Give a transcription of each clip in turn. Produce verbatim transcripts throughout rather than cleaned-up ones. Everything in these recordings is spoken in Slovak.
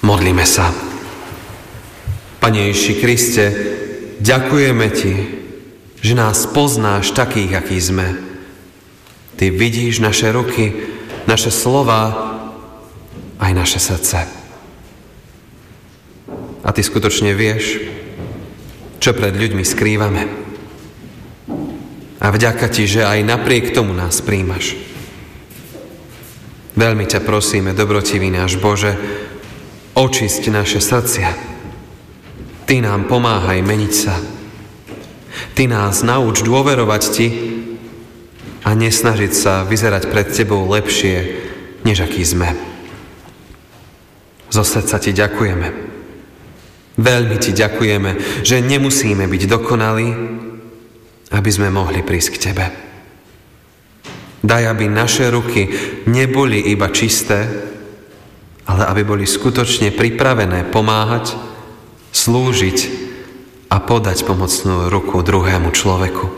Modlíme sa. Pane Ježiši Kriste, ďakujeme Ti, že nás poznáš takých, akí sme. Ty vidíš naše ruky, naše slova, aj naše srdce. A Ty skutočne vieš, čo pred ľuďmi skrývame. A vďaka Ti, že aj napriek tomu nás príjmaš. Veľmi ťa prosíme, dobrotivý náš Bože, očisť naše srdcia. Ty nám pomáhaj meniť sa. Ty nás nauč dôverovať Ti a nesnažiť sa vyzerať pred Tebou lepšie, než aký sme. Zo srdca Ti ďakujeme. Veľmi Ti ďakujeme, že nemusíme byť dokonalí, aby sme mohli prísť k Tebe. Daj, aby naše ruky neboli iba čisté, ale aby boli skutočne pripravené pomáhať, slúžiť a podať pomocnú ruku druhému človeku.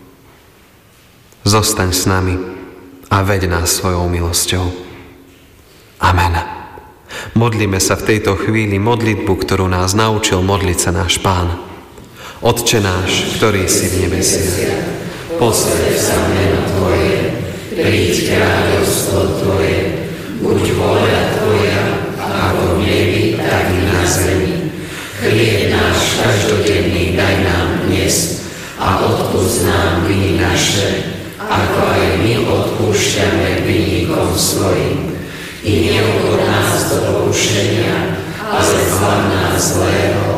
Zostaň s nami a veď nás svojou milosťou. Amen. Modlíme sa v tejto chvíli modlitbu, ktorú nás naučil modliť sa náš Pán. Otče náš, ktorý si v nebesiach, posväť sa meno Tvoje, príď kráľovstvo Tvoje, buď vôľa Tvoja, ako v nebi, tak i na zemi. Chlieb náš každodenný daj nám dnes a odpusť nám viny naše, ako aj my odpúšťame vinníkom svojim. I neuvod nás do pokušenia, ale zbav nás zlého,